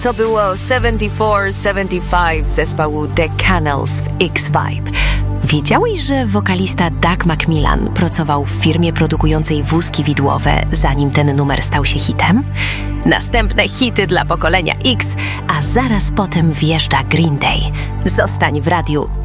To było 74-75 zespołu The Canals w X-Vibe. Wiedziałeś, że wokalista Doug McMillan pracował w firmie produkującej wózki widłowe, zanim ten numer stał się hitem? Następne hity dla pokolenia X, a zaraz potem wjeżdża Green Day. Zostań w radiu